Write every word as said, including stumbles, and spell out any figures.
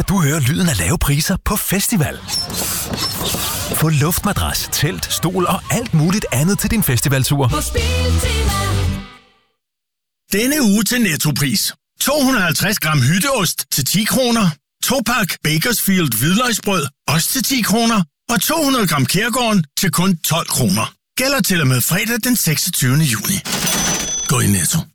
du høre lyden af lave priser på festival. Få luftmadras, telt, stol og alt muligt andet til din festivaltur. På Biltema. Denne uge til Nettopris. to hundrede og halvtreds gram hytteost til ti kroner. To pak Bakersfield hvidløgsbrød, også til ti kroner. Og to hundrede gram Kærgården til kun tolv kroner. Gælder til og med fredag den seksogtyvende juni. Gå i Netto.